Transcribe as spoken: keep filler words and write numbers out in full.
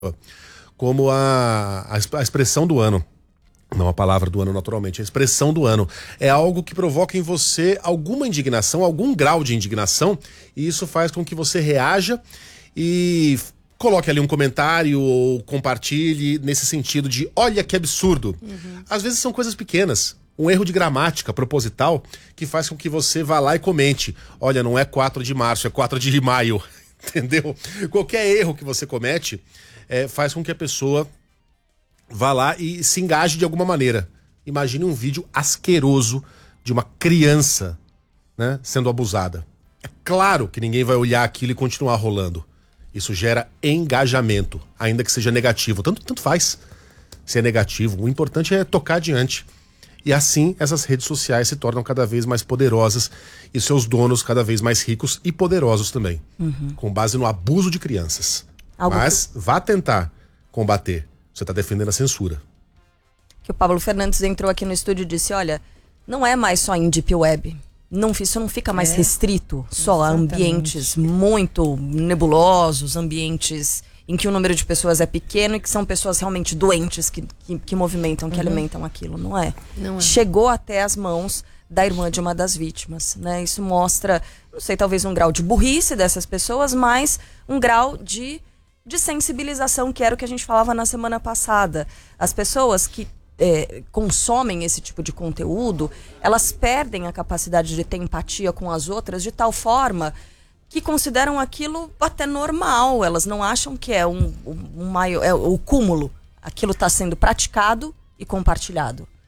como a, a expressão do ano. Não a palavra do ano, naturalmente, a expressão do ano. É algo que provoca em você alguma indignação, algum grau de indignação, e isso faz com que você reaja e coloque ali um comentário ou compartilhe nesse sentido de olha que absurdo. Uhum. Às vezes são coisas pequenas. Um erro de gramática proposital que faz com que você vá lá e comente. Olha, não é quatro de março, é quatro de maio. Entendeu? Qualquer erro que você comete é, faz com que a pessoa vá lá e se engaje de alguma maneira. Imagine um vídeo asqueroso de uma criança, né, sendo abusada. É claro que ninguém vai olhar aquilo e continuar rolando. Isso gera engajamento, ainda que seja negativo. Tanto, tanto faz se é negativo. O importante é tocar adiante. E assim essas redes sociais se tornam cada vez mais poderosas e seus donos cada vez mais ricos e poderosos também. Uhum. Com base no abuso de crianças. Algo Mas que... vá tentar combater. Você está defendendo a censura. Que o Pablo Fernandes entrou aqui no estúdio e disse, olha, não é mais só em Deep Web. Não, isso não fica mais é. restrito só Exatamente. a ambientes muito nebulosos, ambientes em que o número de pessoas é pequeno e que são pessoas realmente doentes que, que, que movimentam, que uhum. alimentam aquilo. Não é. não é. Chegou até as mãos da irmã de uma das vítimas, né? Isso mostra, não sei, talvez um grau de burrice dessas pessoas, mas um grau de... de sensibilização, que era o que a gente falava na semana passada. As pessoas que é, consomem esse tipo de conteúdo, elas perdem a capacidade de ter empatia com as outras de tal forma que consideram aquilo até normal. Elas não acham que é um, um, um maior, é o cúmulo. Aquilo está sendo praticado e compartilhado.